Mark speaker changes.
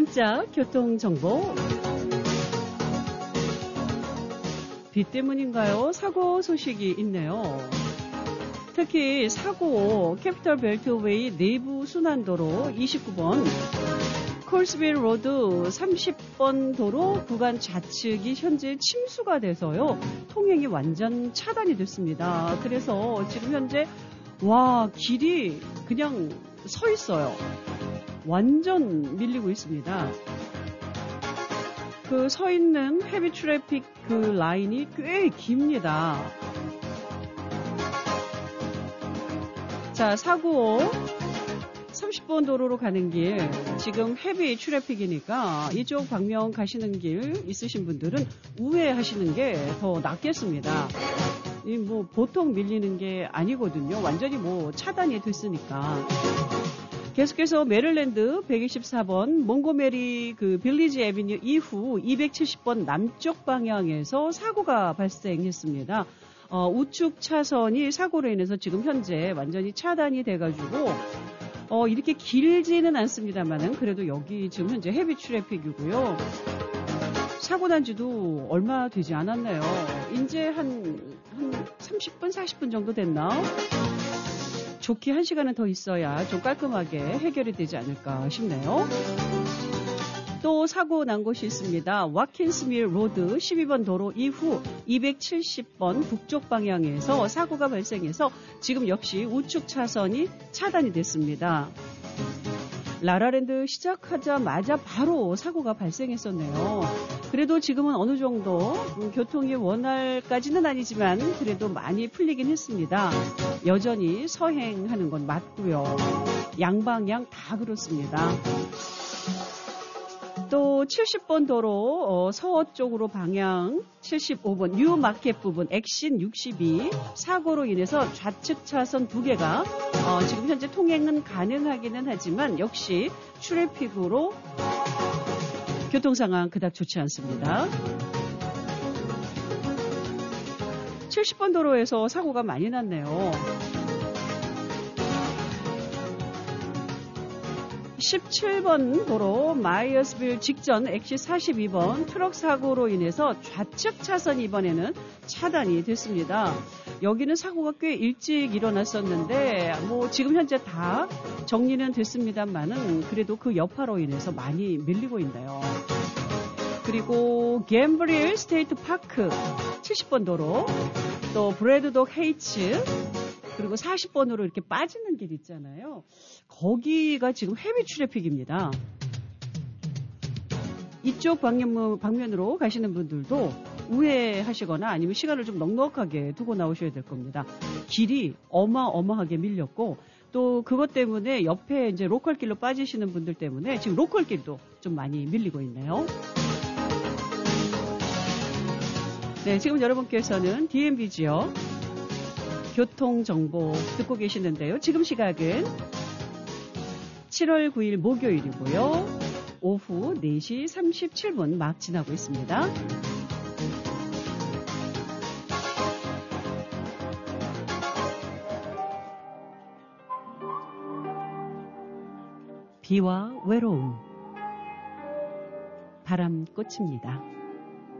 Speaker 1: 깜짝 교통정보. 비 때문인가요? 사고 소식이 있네요. 특히 사고 캐피털 벨트웨이 내부 순환도로 29번, 콜스빌 로드 30번 도로 구간 좌측이 현재 침수가 돼서요. 통행이 완전 차단이 됐습니다. 그래서 지금 현재 길이 그냥 서 있어요. 완전 밀리고 있습니다. 그 서 있는 헤비 트래픽 그 라인이 꽤 깁니다. 자, 사고 30번 도로로 가는 길, 지금 헤비 트래픽이니까 이쪽 방면 가시는 길 있으신 분들은 우회하시는 게 더 낫겠습니다. 보통 밀리는 게 아니거든요. 완전히 차단이 됐으니까. 계속해서 메릴랜드 124번 몽고메리 그 빌리지 애비뉴 이후 270번 남쪽 방향에서 사고가 발생했습니다. 우측 차선이 사고로 인해서 지금 현재 완전히 차단이 돼가지고 이렇게 길지는 않습니다만은 그래도 여기 지금 현재 헤비 트래픽이고요. 사고 난 지도 얼마 되지 않았네요. 이제 한 30분, 40분 정도 됐나? 좋게 1시간은 더 있어야 좀 깔끔하게 해결이 되지 않을까 싶네요. 또 사고 난 곳이 있습니다. 와킨스밀 로드 12번 도로 이후 270번 북쪽 방향에서 사고가 발생해서 지금 역시 우측 차선이 차단이 됐습니다. 라라랜드 시작하자마자 바로 사고가 발생했었네요. 그래도 지금은 어느 정도 교통이 원활까지는 아니지만 그래도 많이 풀리긴 했습니다. 여전히 서행하는 건 맞고요. 양방향 다 그렇습니다. 또 70번 도로 서쪽으로 방향 75번 뉴마켓 부분 엑신 62 사고로 인해서 좌측 차선 2개가 지금 현재 통행은 가능하기는 하지만 역시 트래픽으로 교통 상황 그닥 좋지 않습니다. 70번 도로에서 사고가 많이 났네요. 17번 도로 마이어스빌 직전 엑시 42번 트럭 사고로 인해서 좌측 차선이 이번에는 차단이 됐습니다. 여기는 사고가 꽤 일찍 일어났었는데 지금 현재 다 정리는 됐습니다만은 그래도 그 여파로 인해서 많이 밀리고 있네요. 그리고 갬브릴 스테이트 파크 70번 도로, 또 브래드독 헤이츠, 그리고 40번으로 이렇게 빠지는 길 있잖아요. 거기가 지금 헤비 트래픽입니다. 이쪽 방면으로 가시는 분들도 우회하시거나 아니면 시간을 좀 넉넉하게 두고 나오셔야 될 겁니다. 길이 어마어마하게 밀렸고 또 그것 때문에 옆에 이제 로컬 길로 빠지시는 분들 때문에 지금 로컬 길도 좀 많이 밀리고 있네요. 네, 지금 여러분께서는 DMV 지역 교통정보 듣고 계시는데요. 지금 시각은 7월 9일 목요일이고요. 오후 4시 37분 막 지나고 있습니다. 비와 외로움, 바람꽃입니다.